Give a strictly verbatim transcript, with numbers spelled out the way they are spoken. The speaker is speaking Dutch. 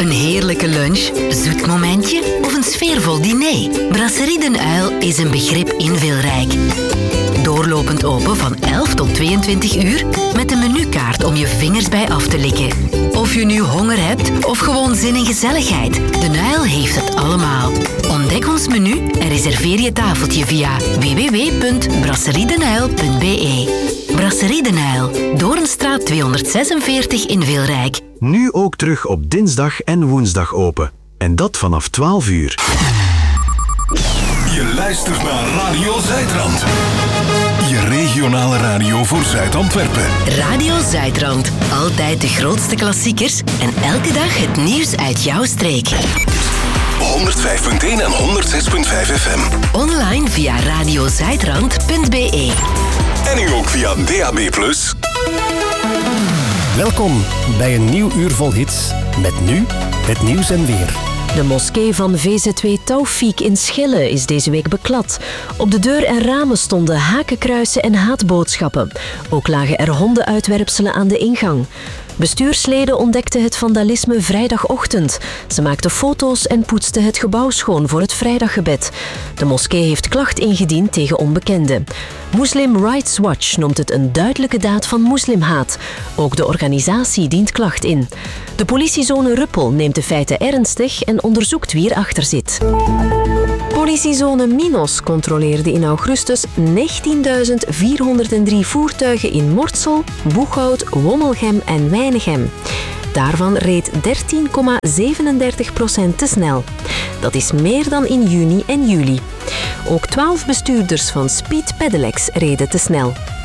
Een heerlijke lunch, zoet momentje of een sfeervol diner? Brasserie Den Uil is een begrip in Wilrijk. Doorlopend open van elf tot tweeëntwintig uur met een menukaart om je vingers bij af te likken. Of je nu honger hebt of gewoon zin in gezelligheid, Den Uil heeft het allemaal. Ontdek ons menu en reserveer je tafeltje via w w w punt brasseriedenuil punt b e. Brasserie Den Uil, Doornstraat tweehonderdzesenveertig in Wilrijk. Nu ook terug op dinsdag en woensdag open. En dat vanaf twaalf uur. Je luistert naar Radio Zuidrand. Je regionale radio voor Zuid-Antwerpen. Radio Zuidrand. Altijd de grootste klassiekers en elke dag het nieuws uit jouw streek. honderdvijf punt één en honderdzes punt vijf F M. Online via radiozuidrand punt b e. En nu ook via D A B plus. Welkom bij een nieuw uur vol hits. Met nu het nieuws en weer. De moskee van V Z W Tawfiq in Schille is deze week beklad. Op de deur en ramen stonden hakenkruisen en haatboodschappen. Ook lagen er hondenuitwerpselen aan de ingang. Bestuursleden ontdekten het vandalisme vrijdagochtend. Ze maakten foto's en poetsten het gebouw schoon voor het vrijdaggebed. De moskee heeft klacht ingediend tegen onbekenden. Muslim Rights Watch noemt het een duidelijke daad van moslimhaat. Ook de organisatie dient klacht in. De politiezone Ruppel neemt de feiten ernstig en onderzoekt wie erachter zit. Politiezone Minos controleerde in augustus negentienduizend vierhonderddrie voertuigen in Mortsel, Boeghout, Wommelgem en Weinigem. Daarvan reed dertien komma zevenendertig procent te snel. Dat is meer dan in juni en juli. Ook twaalf bestuurders van Speed Pedelecs reden te snel.